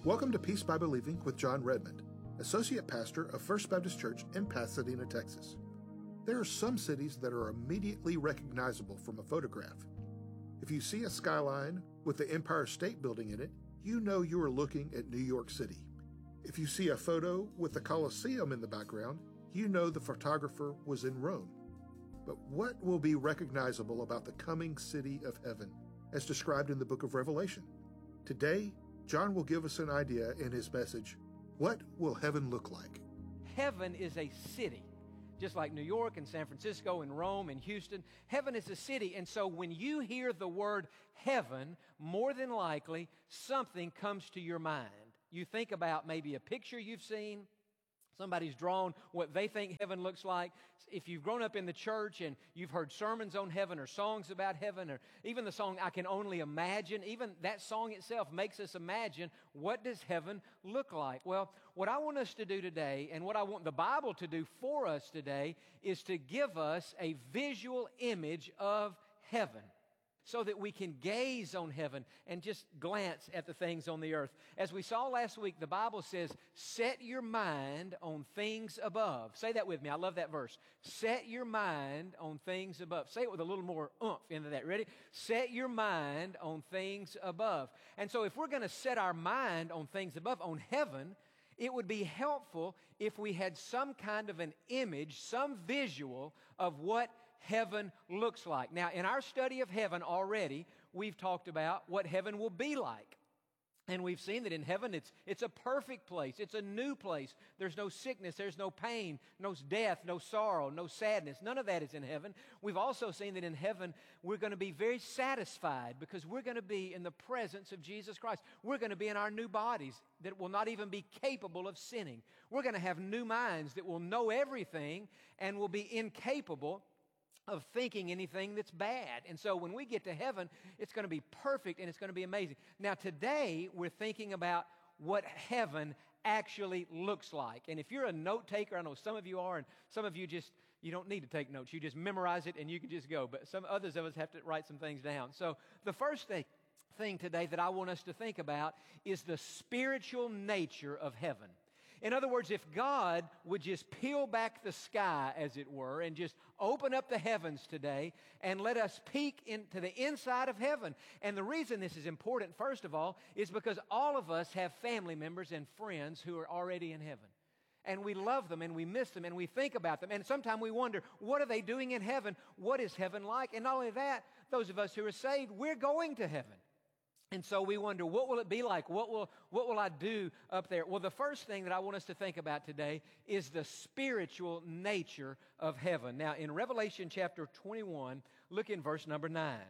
Welcome to Peace by Believing with John Redmond, Associate Pastor of First Baptist Church in Pasadena, Texas. There are some cities that are immediately recognizable from a photograph. If you see a skyline with the Empire State Building in it, you know you are looking at New York City. If you see a photo with the Colosseum in the background, you know the photographer was in Rome. But what will be recognizable about the coming city of heaven, as described in the book of Revelation? Today, John will give us an idea in his message. What will heaven look like? Heaven is a city. Just like New York and San Francisco and Rome and Houston, heaven is a city. And so when you hear the word heaven, more than likely something comes to your mind. You think about maybe a picture you've seen. Somebody's drawn what they think heaven looks like. If you've grown up in the church and you've heard sermons on heaven or songs about heaven or even the song I Can Only Imagine, even that song itself makes us imagine, what does heaven look like? Well, what I want us to do today and what I want the Bible to do for us today is to give us a visual image of heaven, so that we can gaze on heaven and just glance at the things on the earth. As we saw last week, the Bible says, set your mind on things above. Say that with me. I love that verse. Set your mind on things above. Say it with a little more oomph into that. Ready? Set your mind on things above. And so if we're going to set our mind on things above, on heaven, it would be helpful if we had some kind of an image, some visual of what heaven looks like. Now, in our study of heaven already, we've talked about what heaven will be like. And we've seen that in heaven, it's a perfect place. It's a new place. There's no sickness. There's no pain, no death, no sorrow, no sadness. None of that is in heaven. We've also seen that in heaven, we're going to be very satisfied because we're going to be in the presence of Jesus Christ. We're going to be in our new bodies that will not even be capable of sinning. We're going to have new minds that will know everything and will be incapable of thinking anything that's bad. And so when we get to heaven, it's going to be perfect and it's going to be amazing. Now today, we're thinking about what heaven actually looks like. And if you're a note taker, I know some of you are, and some of you you don't need to take notes. You just memorize it and you can just go. But some others of us have to write some things down. So the first thing today that I want us to think about is the spiritual nature of heaven. In other words, if God would just peel back the sky, as it were, and just open up the heavens today and let us peek into the inside of heaven. And the reason this is important, first of all, is because all of us have family members and friends who are already in heaven. And we love them and we miss them and we think about them. And sometimes we wonder, what are they doing in heaven? What is heaven like? And not only that, those of us who are saved, we're going to heaven. And so we wonder, what will it be like? What will I do up there? Well, the first thing that I want us to think about today is the spiritual nature of heaven. Now, in Revelation chapter 21, look in verse number 9.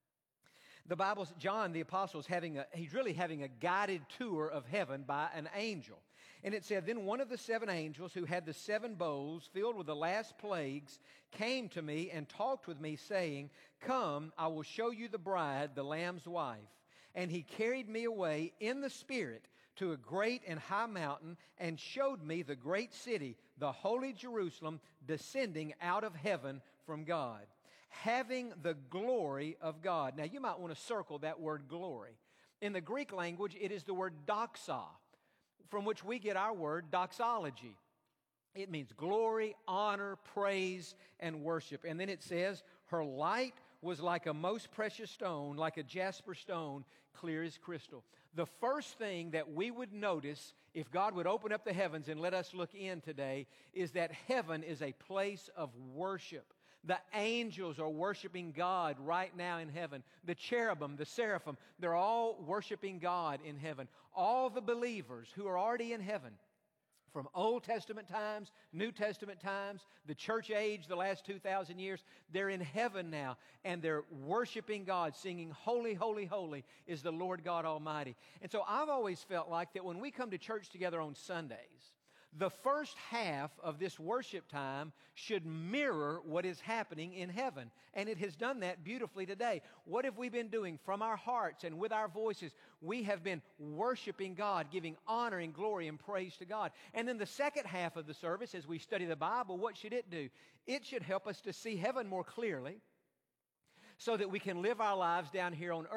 The Bible, John the Apostle he's really having a guided tour of heaven by an angel. And it said, then one of the seven angels who had the seven bowls filled with the last plagues came to me and talked with me, saying, come, I will show you the bride, the Lamb's wife. And he carried me away in the Spirit to a great and high mountain and showed me the great city, the holy Jerusalem, descending out of heaven from God, having the glory of God. Now, you might want to circle that word glory. In the Greek language, it is the word doxa, from which we get our word doxology. It means glory, honor, praise, and worship. And then it says, her light was like a most precious stone, like a jasper stone, clear as crystal. The first thing that we would notice if God would open up the heavens and let us look in today is that heaven is a place of worship. The angels are worshiping God right now in heaven. The cherubim, the seraphim, they're all worshiping God in heaven. All the believers who are already in heaven, from Old Testament times, New Testament times, the church age, the last 2,000 years, they're in heaven now, and they're worshiping God, singing, holy, holy, holy is the Lord God Almighty. And so I've always felt like that when we come to church together on Sundays, the first half of this worship time should mirror what is happening in heaven. And it has done that beautifully today. What have we been doing from our hearts and with our voices? We have been worshiping God, giving honor and glory and praise to God. And then the second half of the service, as we study the Bible, what should it do? It should help us to see heaven more clearly, so that we can live our lives down here on earth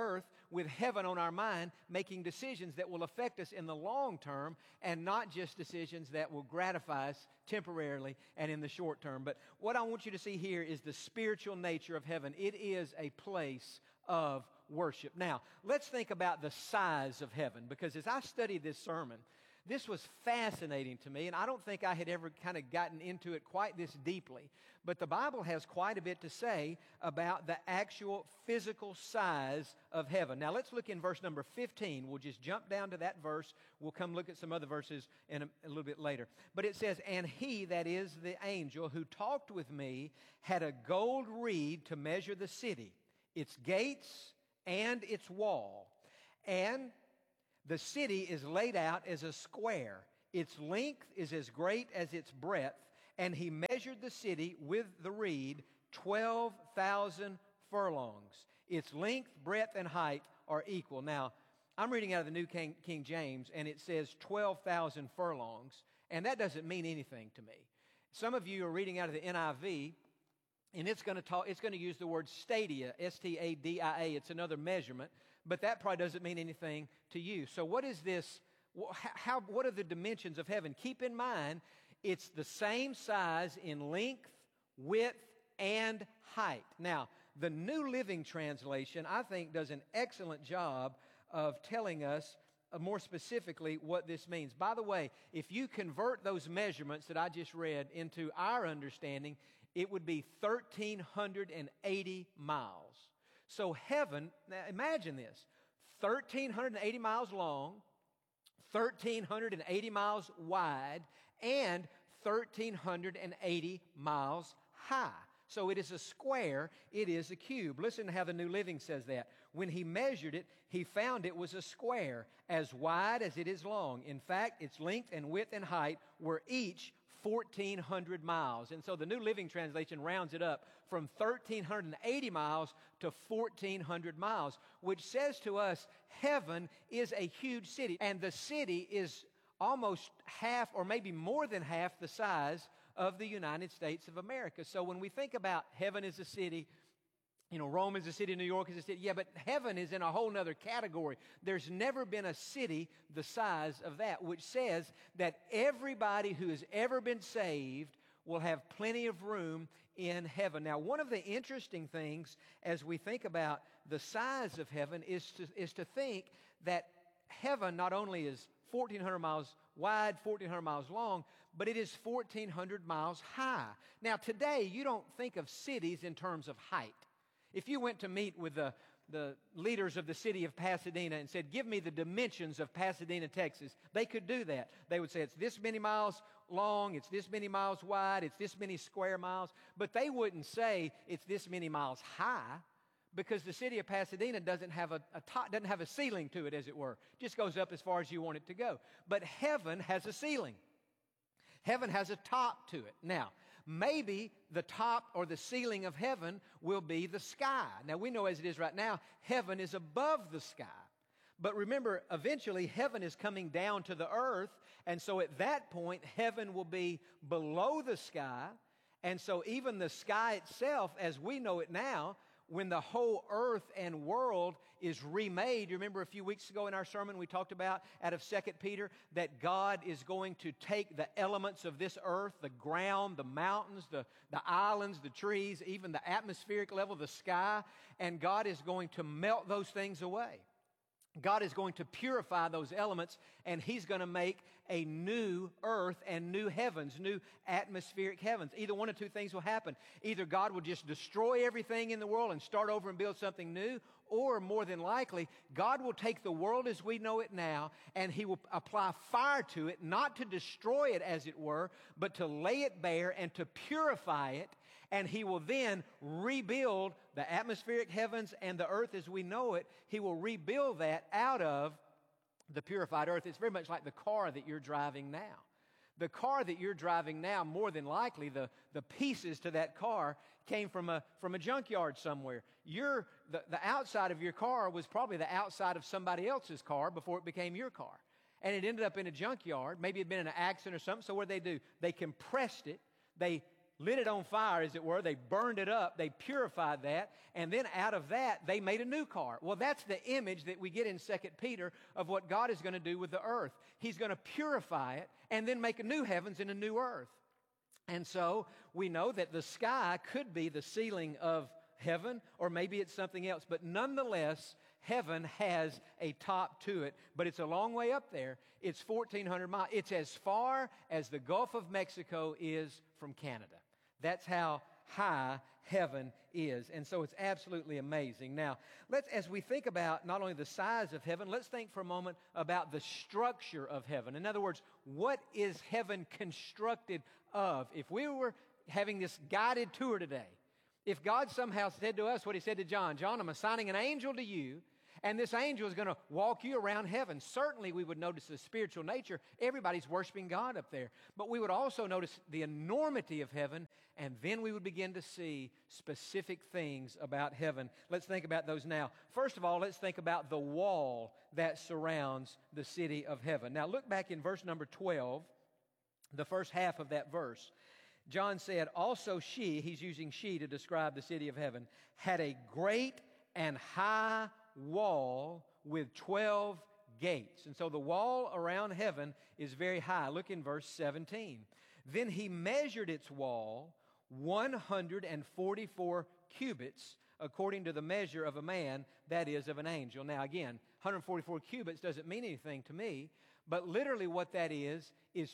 with heaven on our mind, making decisions that will affect us in the long term and not just decisions that will gratify us temporarily and in the short term. But what I want you to see here is the spiritual nature of heaven. It is a place of worship. Now, let's think about the size of heaven, because as I studied this sermon, this was fascinating to me, and I don't think I had ever kind of gotten into it quite this deeply. But the Bible has quite a bit to say about the actual physical size of heaven. Now, let's look in verse number 15. We'll just jump down to that verse. We'll come look at some other verses in a little bit later. But it says, "And he," that is the angel, "who talked with me, had a gold reed to measure the city, its gates and its wall. And the city is laid out as a square. Its length is as great as its breadth. And he measured the city with the reed, 12,000 furlongs. Its length, breadth, and height are equal." Now, I'm reading out of the New King James, and it says 12,000 furlongs, and that doesn't mean anything to me. Some of you are reading out of the NIV, and it's going to use the word stadia, S-T-A-D-I-A. It's another measurement, but that probably doesn't mean anything to you. So what is this? What are the dimensions of heaven? Keep in mind, it's the same size in length, width, and height. Now, the New Living Translation, I think, does an excellent job of telling us more specifically what this means. By the way, if you convert those measurements that I just read into our understanding, it would be 1,380 miles. So heaven, now imagine this, 1,380 miles long, 1,380 miles wide, and 1,380 miles high. So it is a square, it is a cube. Listen to how the New Living says that. "When he measured it, he found it was a square, as wide as it is long. In fact, its length and width and height were each 1,400 miles. And so the New Living Translation rounds it up from 1,380 miles to 1,400 miles, which says to us, heaven is a huge city. And the city is almost half or maybe more than half the size of the United States of America. So when we think about heaven as a city, Rome is a city, New York is a city. Yeah, but heaven is in a whole nother category. There's never been a city the size of that, which says that everybody who has ever been saved will have plenty of room in heaven. Now, one of the interesting things as we think about the size of heaven is to think that heaven not only is 1,400 miles wide, 1,400 miles long, but it is 1,400 miles high. Now, today, you don't think of cities in terms of height. If you went to meet with the leaders of the city of Pasadena and said, "Give me the dimensions of Pasadena, Texas," they could do that. They would say, "It's this many miles long, it's this many miles wide, it's this many square miles," but they wouldn't say it's this many miles high, because the city of Pasadena doesn't have a top, doesn't have a ceiling to it, as it were. It just goes up as far as you want it to go. But heaven has a ceiling. Heaven has a top to it. Now, maybe the top or the ceiling of heaven will be the sky. Now, we know as it is right now, heaven is above the sky. But remember, eventually heaven is coming down to the earth, and so at that point, heaven will be below the sky. And so even the sky itself, as we know it now, when the whole earth and world is remade. You remember a few weeks ago in our sermon we talked about out of 2 Peter that God is going to take the elements of this earth, the ground, the mountains, the islands, the trees, even the atmospheric level, the sky, and God is going to melt those things away. God is going to purify those elements, and He's going to make a new earth and new heavens, new atmospheric heavens. Either one of two things will happen. Either God will just destroy everything in the world and start over and build something new, or more than likely, God will take the world as we know it now, and He will apply fire to it, not to destroy it as it were, but to lay it bare and to purify it. And He will then rebuild the atmospheric heavens and the earth as we know it. He will rebuild that out of the purified earth. It's very much like the car that you're driving now. The car that you're driving now, more than likely, the pieces to that car came from a junkyard somewhere. The outside of your car was probably the outside of somebody else's car before it became your car. And it ended up in a junkyard. Maybe it had been in an accident or something. So what did they do? They compressed it. They lit it on fire, as it were. They burned it up. They purified that. And then out of that, they made a new car. Well, that's the image that we get in 2 Peter of what God is going to do with the earth. He's going to purify it and then make a new heavens and a new earth. And so we know that the sky could be the ceiling of heaven, or maybe it's something else. But nonetheless, heaven has a top to it, but it's a long way up there. It's 1,400 miles. It's as far as the Gulf of Mexico is from Canada. That's how high heaven is. And so it's absolutely amazing. Now, as we think about not only the size of heaven, let's think for a moment about the structure of heaven. In other words, what is heaven constructed of? If we were having this guided tour today, if God somehow said to us what he said to John, John, I'm assigning an angel to you, and this angel is going to walk you around heaven. Certainly we would notice the spiritual nature. Everybody's worshiping God up there. But we would also notice the enormity of heaven, and then we would begin to see specific things about heaven. Let's think about those now. First of all, let's think about the wall that surrounds the city of heaven. Now look back in verse number 12, the first half of that verse. John said, also she, he's using she to describe the city of heaven, had a great and high wall with 12 gates. And so the wall around heaven is very high. Look in verse 17. Then he measured its wall 144 cubits according to the measure of a man, that is, of an angel. Now again, 144 cubits doesn't mean anything to me, but literally what that is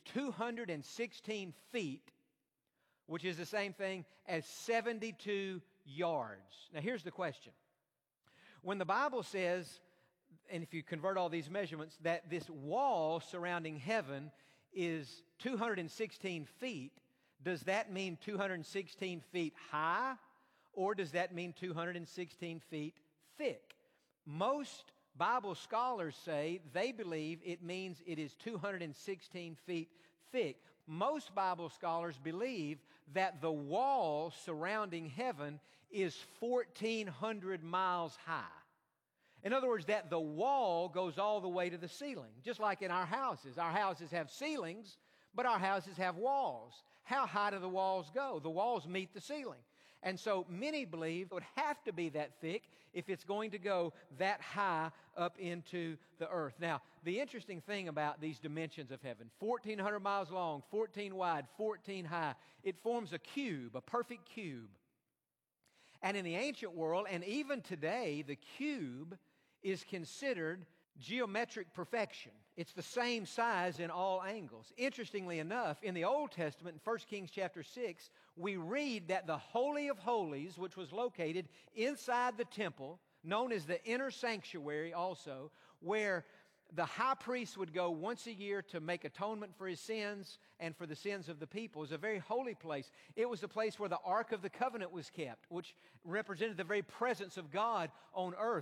216 feet, which is the same thing as 72 yards. Now here's the question. When the Bible says, and if you convert all these measurements, that this wall surrounding heaven is 216 feet, does that mean 216 feet high, or does that mean 216 feet thick? Most Bible scholars say they believe it means it is 216 feet thick. Most Bible scholars believe that the wall surrounding heaven is 1,400 miles high. In other words, that the wall goes all the way to the ceiling, just like in our houses. Our houses have ceilings, but our houses have walls. How high do the walls go? The walls meet the ceiling. And so many believe it would have to be that thick if it's going to go that high up into the earth. Now, the interesting thing about these dimensions of heaven, 1,400 miles long, 14 wide, 14 high, it forms a cube, a perfect cube. And in the ancient world, and even today, the cube is considered geometric perfection. It's the same size in all angles. Interestingly enough, in the Old Testament, in 1 Kings chapter 6, we read that the Holy of Holies, which was located inside the temple, known as the inner sanctuary also, where the high priest would go once a year to make atonement for his sins and for the sins of the people. It was a very holy place. It was the place where the Ark of the Covenant was kept, which represented the very presence of God on earth.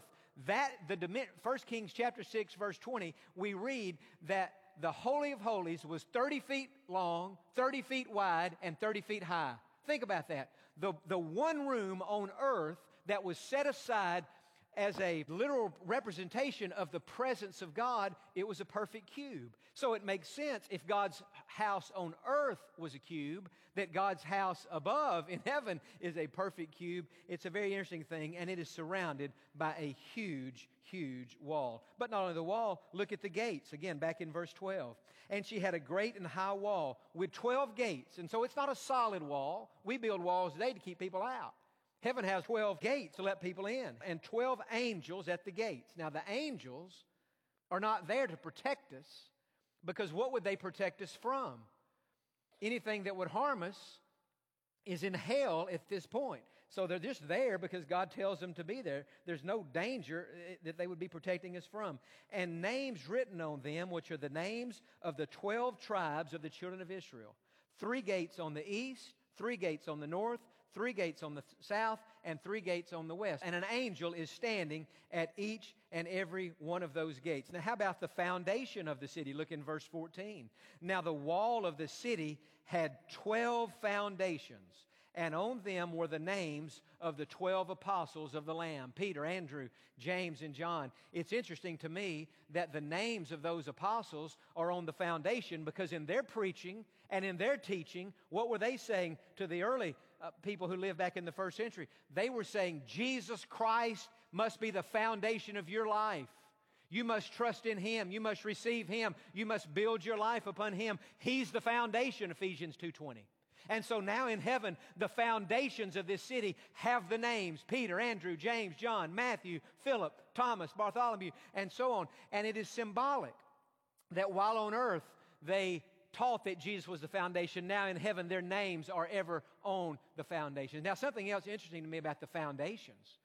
1 Kings chapter 6, verse 20, we read that the Holy of Holies was 30 feet long, 30 feet wide, and 30 feet high. Think about that. The one room on earth that was set aside as a literal representation of the presence of God, it was a perfect cube. So it makes sense if God's house on earth was a cube, that God's house above in heaven is a perfect cube. It's a very interesting thing, and it is surrounded by a huge, huge wall. But not only the wall, look at the gates. Again, back in verse 12. And she had a great and high wall with 12 gates. And so it's not a solid wall. We build walls today to keep people out. Heaven has 12 gates to let people in, and 12 angels at the gates. Now, the angels are not there to protect us, because what would they protect us from? Anything that would harm us is in hell at this point. So they're just there because God tells them to be there. There's no danger that they would be protecting us from. And names written on them, which are the names of the 12 tribes of the children of Israel. 3 gates on the east, 3 gates on the north, 3 gates on the south, and 3 gates on the west. And an angel is standing at each and every one of those gates. Now, how about the foundation of the city? Look in verse 14. Now, the wall of the city had 12 foundations, And on them were the names of the 12 apostles of the Lamb, Peter, Andrew, James, and John. It's interesting to me that the names of those apostles are on the foundation, because in their preaching and in their teaching, what were they saying to the early people who lived back in the first century? They were saying, Jesus Christ must be the foundation of your life. You must trust in Him. You must receive Him. You must build your life upon Him. He's the foundation, Ephesians 2:20. And so now in heaven, the foundations of this city have the names: Peter, Andrew, James, John, Matthew, Philip, Thomas, Bartholomew, and so on. And it is symbolic that while on earth they taught that Jesus was the foundation, now in heaven their names are ever on the foundation. Now, something else interesting to me about the foundations.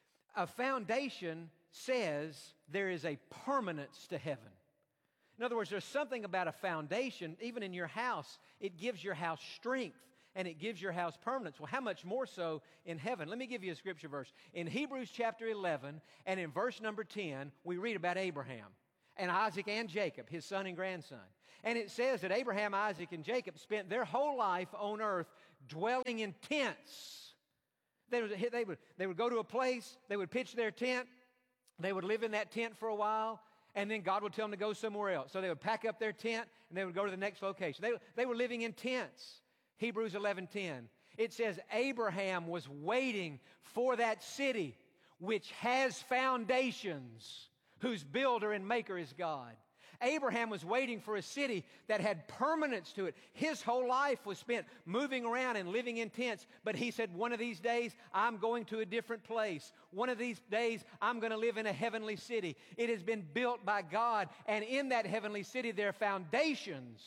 A foundation says there is a permanence to heaven. In other words, there's something about a foundation, even in your house, it gives your house strength and it gives your house permanence. Well, how much more so in heaven? Let me give you a scripture verse. In Hebrews chapter 11 and in verse number 10, we read about Abraham and Isaac and Jacob, his son and grandson. And it says that Abraham, Isaac, and Jacob spent their whole life on earth dwelling in tents. They would go to a place, they would pitch their tent, they would live in that tent for a while, and then God would tell them to go somewhere else. So they would pack up their tent, and they would go to the next location. They were living in tents. Hebrews 11:10. It says, Abraham was waiting for that city which has foundations, whose builder and maker is God. Abraham was waiting for a city that had permanence to it. His whole life was spent moving around and living in tents. But he said, one of these days, I'm going to a different place. One of these days, I'm going to live in a heavenly city. It has been built by God. And in that heavenly city, there are foundations.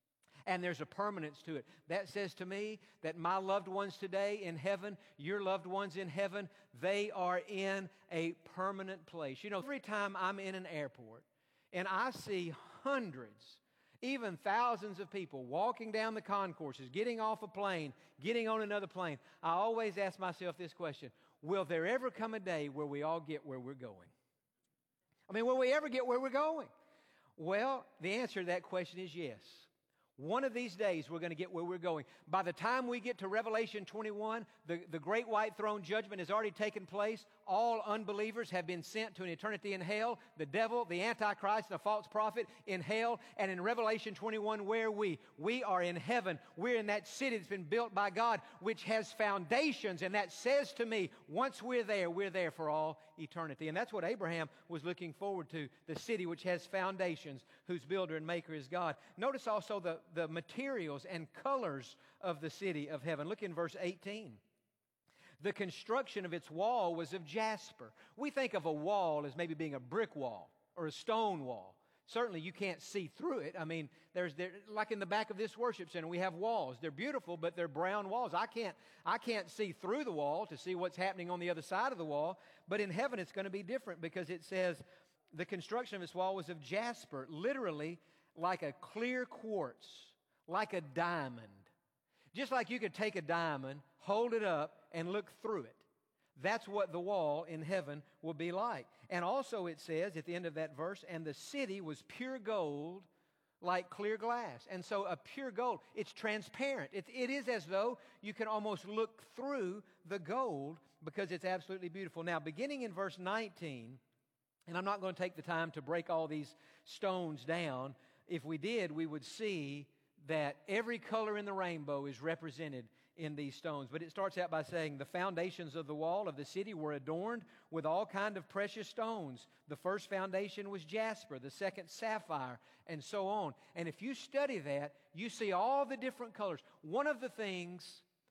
And there's a permanence to it. That says to me that my loved ones today in heaven, your loved ones in heaven, they are in a permanent place. You know, every time I'm in an airport, and I see hundreds, even thousands of people walking down the concourses, getting off a plane, getting on another plane, I always ask myself this question: will there ever come a day where we all get where we're going? I mean, will we ever get where we're going? Well, the answer to that question is yes. One of these days, we're going to get where we're going. By the time we get to Revelation 21, the great white throne judgment has already taken place. All unbelievers have been sent to an eternity in hell. The devil, the Antichrist, the false prophet in hell. And in Revelation 21, where we are in heaven. We're in that city that's been built by God, which has foundations. And that says to me, once we're there for all eternity. And that's what Abraham was looking forward to, the city which has foundations, whose builder and maker is God. Notice also the materials and colors of the city of heaven. Look in verse 18. The construction of its wall was of jasper. We think of a wall as maybe being a brick wall or a stone wall. Certainly you can't see through it. I mean, like in the back of this worship center, we have walls. They're beautiful, but they're brown walls. I can't see through the wall to see what's happening on the other side of the wall. But in heaven it's going to be different, because it says the construction of its wall was of jasper, literally like a clear quartz, like a diamond. Just like you could take a diamond, hold it up, and look through it. That's what the wall in heaven will be like. And also it says at the end of that verse, and the city was pure gold like clear glass. And so a pure gold, it's transparent. It is as though you can almost look through the gold, because it's absolutely beautiful. Now, beginning in verse 19, and I'm not going to take the time to break all these stones down. If we did, we would see that every color in the rainbow is represented in these stones. But it starts out by saying the foundations of the wall of the city were adorned with all kind of precious stones. The first foundation was jasper, the second sapphire, and so on. And if you study that, you see all the different colors. One of the things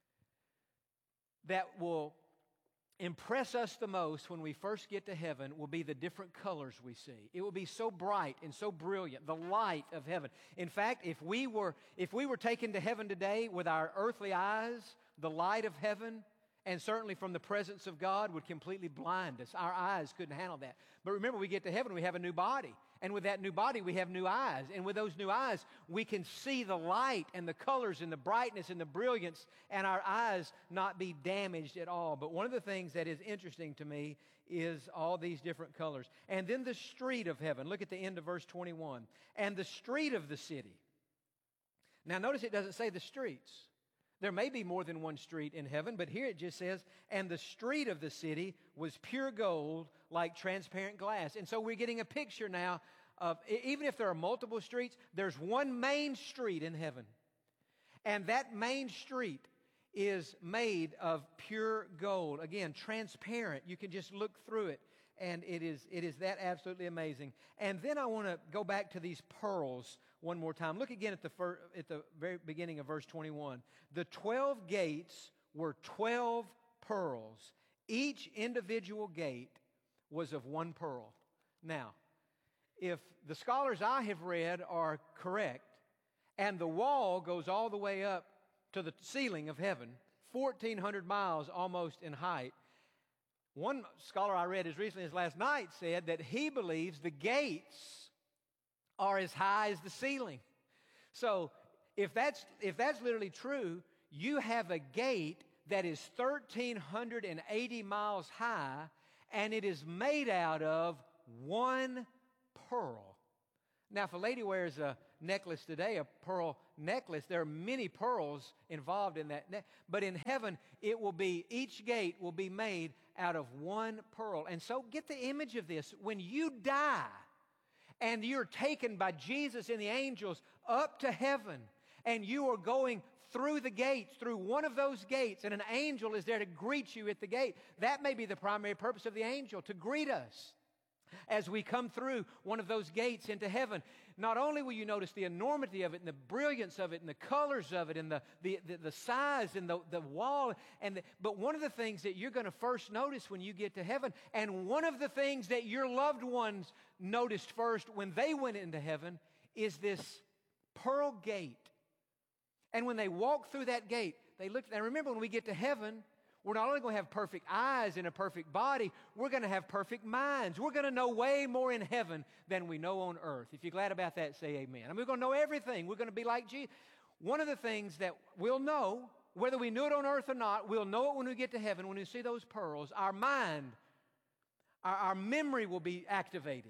that will impress us the most when we first get to heaven will be the different colors we see. It will be so bright and so brilliant, the light of heaven. In fact, if we were taken to heaven today with our earthly eyes, the light of heaven, and certainly from the presence of God, would completely blind us. Our eyes couldn't handle that. But remember, we get to heaven, we have a new body. And with that new body, we have new eyes. And with those new eyes, we can see the light and the colors and the brightness and the brilliance, and our eyes not be damaged at all. But one of the things that is interesting to me is all these different colors. And then the street of heaven. Look at the end of verse 21. And the street of the city. Now notice it doesn't say the streets. There may be more than one street in heaven, but here it just says, and the street of the city was pure gold like transparent glass. And so we're getting a picture now of, even if there are multiple streets, there's one main street in heaven. And that main street is made of pure gold. Again, transparent. You can just look through it. And it is that absolutely amazing. And then I want to go back to these pearls one more time. Look again at the very beginning of verse 21. The 12 gates were 12 pearls. Each individual gate was of one pearl. Now, if the scholars I have read are correct, and the wall goes all the way up to the ceiling of heaven, 1,400 miles almost in height, one scholar I read as recently as last night said that he believes the gates are as high as the ceiling. So if that's literally true, you have a gate that is 1,380 miles high, and it is made out of one pearl. Now, if a lady wears a necklace today, a pearl necklace, there are many pearls involved in that. But in heaven, each gate will be made out of one pearl. And so get the image of this. When you die and you're taken by Jesus and the angels up to heaven, and you are going through the gates, through one of those gates, and an angel is there to greet you at the gate, that may be the primary purpose of the angel, to greet us as we come through one of those gates into heaven. Not only will you notice the enormity of it and the brilliance of it and the colors of it and the size and the wall, but one of the things that you're going to first notice when you get to heaven, and one of the things that your loved ones noticed first when they went into heaven, is this pearl gate. And when they walk through that gate, they look. And remember, when we get to heaven, we're not only going to have perfect eyes and a perfect body, we're going to have perfect minds. We're going to know way more in heaven than we know on earth. If you're glad about that, say amen. I mean, we're going to know everything. We're going to be like Jesus. One of the things that we'll know, whether we knew it on earth or not, we'll know it when we get to heaven, when we see those pearls. Our mind, our memory will be activated.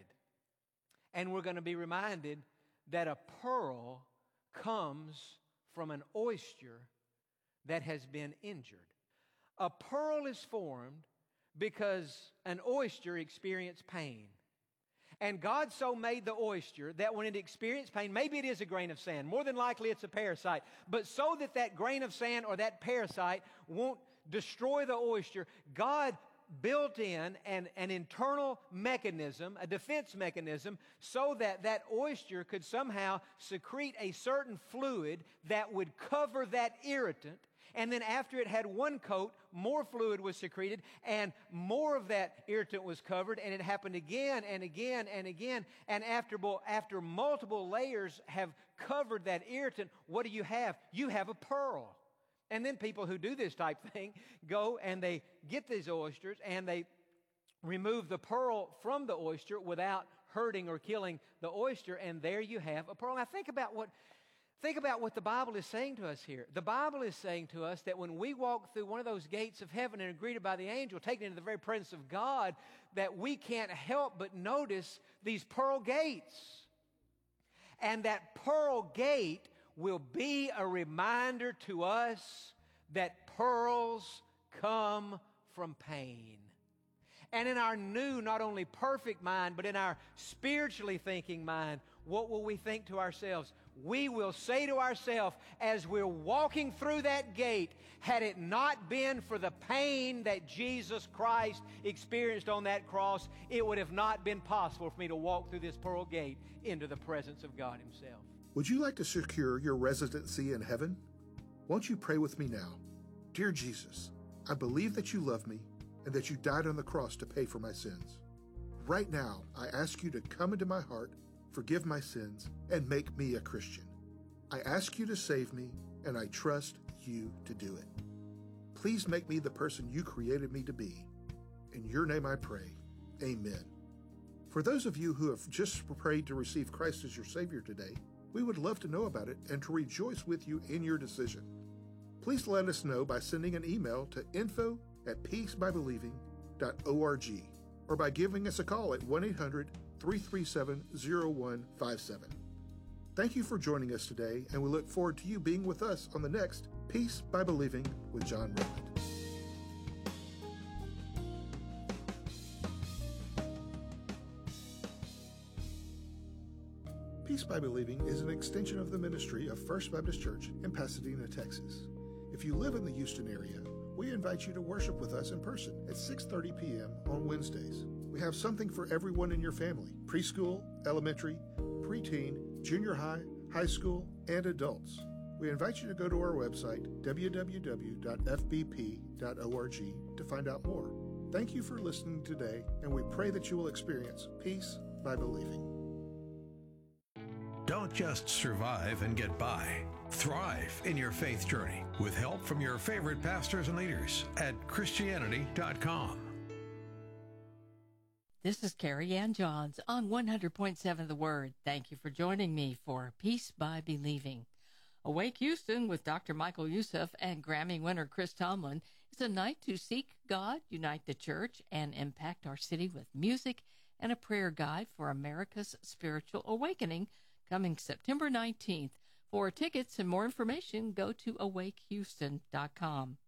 And we're going to be reminded that a pearl comes from an oyster that has been injured. A pearl is formed because an oyster experienced pain. And God so made the oyster that when it experienced pain, maybe it is a grain of sand, more than likely it's a parasite, but so that that grain of sand or that parasite won't destroy the oyster, God built in an internal mechanism, a defense mechanism, so that that oyster could somehow secrete a certain fluid that would cover that irritant. And then after it had one coat, more fluid was secreted, and more of that irritant was covered, and it happened again and again and again. And after multiple layers have covered that irritant, what do you have? You have a pearl. And then people who do this type thing go and they get these oysters and they remove the pearl from the oyster without hurting or killing the oyster, and there you have a pearl. Now think about what the Bible is saying to us here. The Bible is saying to us that when we walk through one of those gates of heaven and are greeted by the angel, taken into the very presence of God, that we can't help but notice these pearl gates. And that pearl gate will be a reminder to us that pearls come from pain. And in our new, not only perfect mind, but in our spiritually thinking mind, what will we think to ourselves? We will say to ourselves as we're walking through that gate, had it not been for the pain that Jesus Christ experienced on that cross, it would have not been possible for me to walk through this pearl gate into the presence of God Himself. Would you like to secure your residency in heaven? Won't you pray with me now? Dear Jesus, I believe that you love me and that you died on the cross to pay for my sins. Right now, I ask you to come into my heart, forgive my sins, and make me a Christian. I ask you to save me, and I trust you to do it. Please make me the person you created me to be. In your name I pray. Amen. For those of you who have just prayed to receive Christ as your Savior today, we would love to know about it and to rejoice with you in your decision. Please let us know by sending an email to info@peacebybelieving.org or by giving us a call at 1-800-337-0157. Thank you for joining us today, and we look forward to you being with us on the next Peace by Believing with John Redmond. Peace by Believing is an extension of the ministry of First Baptist Church in Pasadena, Texas. If you live in the Houston area, we invite you to worship with us in person at 6:30 p.m. on Wednesdays. We have something for everyone in your family: preschool, elementary, preteen, junior high, high school, and adults. We invite you to go to our website, www.fbp.org, to find out more. Thank you for listening today, and we pray that you will experience peace by believing. Don't just survive and get by. Thrive in your faith journey with help from your favorite pastors and leaders at Christianity.com. This is Carrie Ann Johns on 100.7 The Word. Thank you for joining me for Peace by Believing. Awake Houston with Dr. Michael Youssef and Grammy winner Chris Tomlin is a night to seek God, unite the church, and impact our city with music and a prayer guide for America's spiritual awakening, coming September 19th. For tickets and more information, go to awakehouston.com.